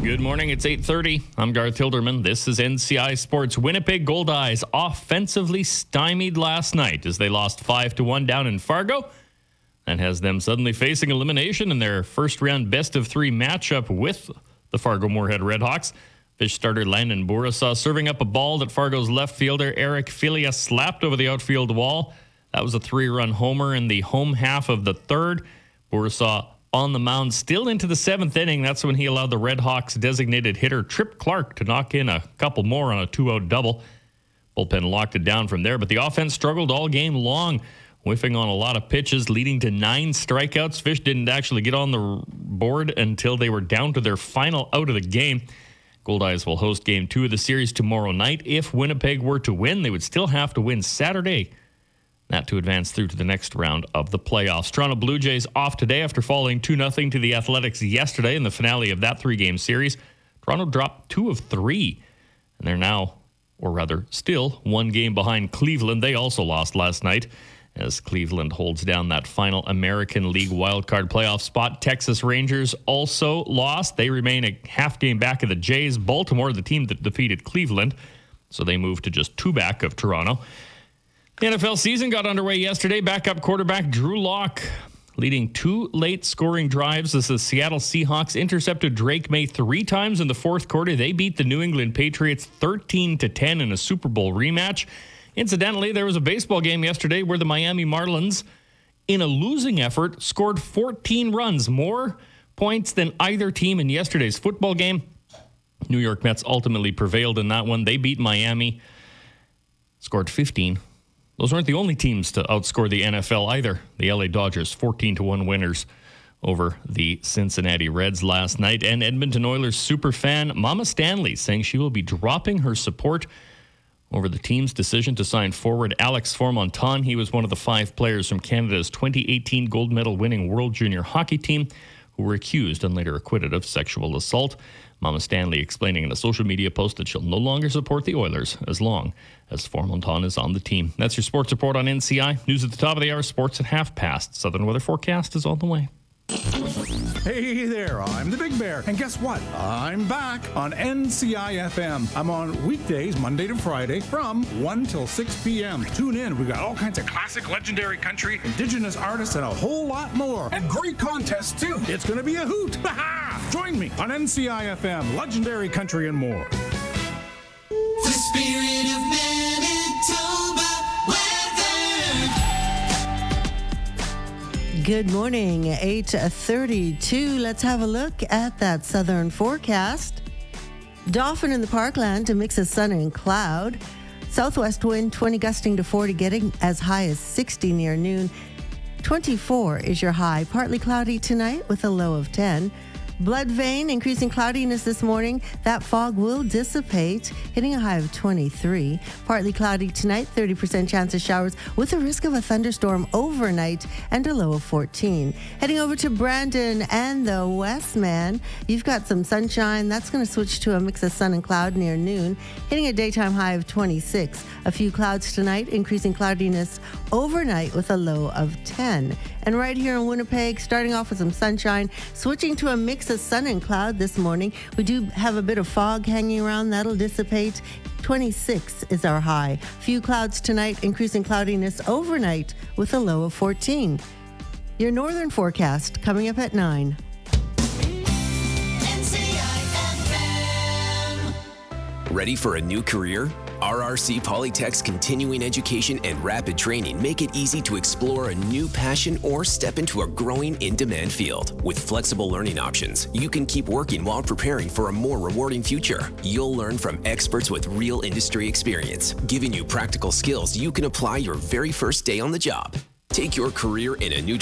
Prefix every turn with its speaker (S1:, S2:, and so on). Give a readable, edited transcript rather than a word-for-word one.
S1: Good morning. It's 8:30. I'm Garth Hilderman. This is NCI Sports. Winnipeg Goldeyes offensively stymied last night as they lost 5-1 down in Fargo. That has them suddenly facing elimination in their first-round best-of-3 matchup with the Fargo Moorhead Redhawks. Fish starter Landon Bourassa serving up a ball that Fargo's left fielder Eric Filia slapped over the outfield wall. That was a 3-run homer in the home half of the third. Bourassa on the mound still into the 7th inning. That's when he allowed the Redhawks designated hitter Trip Clark to knock in a couple more on a 2-out double. Bullpen locked it down from there, but the offense struggled all game long, whiffing on a lot of pitches, leading to 9 strikeouts. Fish didn't actually get on the board until they were down to their final out of the game. Goldeyes will host Game 2 of the series tomorrow night. If Winnipeg were to win, they would still have to win Saturday, that to advance through to the next round of the playoffs. Toronto Blue Jays off today after falling 2-0 to the Athletics yesterday in the finale of that 3-game series. Toronto dropped 2 of 3, and they're now, or rather still, 1 game behind Cleveland. They also lost last night as Cleveland holds down that final American League wildcard playoff spot. Texas Rangers also lost. They remain a half game back of the Jays. Baltimore, the team that defeated Cleveland, so they moved to just 2 back of Toronto. The NFL season got underway yesterday. Backup quarterback Drew Lock leading 2 late scoring drives as the Seattle Seahawks intercepted Drake May 3 times in the fourth quarter. They beat the New England Patriots 13-10 in a Super Bowl rematch. Incidentally, there was a baseball game yesterday where the Miami Marlins, in a losing effort, scored 14 runs, more points than either team in yesterday's football game. New York Mets ultimately prevailed in that one. They beat Miami, scored 15. Those weren't the only teams to outscore the NFL either. The LA Dodgers, 14-1 winners over the Cincinnati Reds last night. And Edmonton Oilers superfan Mama Stanley saying she will be dropping her support over the team's decision to sign forward Alex Formenton. He was one of the 5 players from Canada's 2018 gold medal winning World Junior Hockey team who were accused and later acquitted of sexual assault. Mama Stanley explaining in a social media post that she'll no longer support the Oilers as long as Formenton is on the team. That's your sports report on NCI. News at the top of the hour, sports at 5:30. Southern weather forecast is on the way.
S2: Hey there, I'm the Big Bear. And guess what? I'm back on NCI FM. I'm on weekdays, Monday to Friday, from 1 till 6 p.m. Tune in. We've got all kinds of classic, legendary country, indigenous artists, and a whole lot more. And great contests, too. It's going to be a hoot. Join me on NCI FM, legendary country and more.
S3: The spirit of Manitoba weather.
S4: Good morning, 8:32. Let's have a look at that southern forecast. Dauphin in the Parkland, a mix of sun and cloud. Southwest wind 20 gusting to 40, getting as high as 60 near noon. 24 is your high. Partly cloudy tonight with a low of 10. Blood vein, increasing cloudiness this morning. That fog will dissipate, hitting a high of 23. Partly cloudy tonight, 30% chance of showers with a risk of a thunderstorm overnight and a low of 14. Heading over to Brandon and the Westman, you've got some sunshine. That's going to switch to a mix of sun and cloud near noon, hitting a daytime high of 26. A few clouds tonight, increasing cloudiness overnight with a low of 10. And right here in Winnipeg, starting off with some sunshine, switching to a mix of sun and cloud this morning. We do have a bit of fog hanging around. That'll dissipate. 26 is our high. Few clouds tonight, increasing cloudiness overnight with a low of 14. Your northern forecast coming up at 9.
S5: Ready for a new career? RRC Polytech's continuing education and rapid training make it easy to explore a new passion or step into a growing in-demand field. With flexible learning options, you can keep working while preparing for a more rewarding future. You'll learn from experts with real industry experience, giving you practical skills you can apply your very first day on the job. Take your career in a new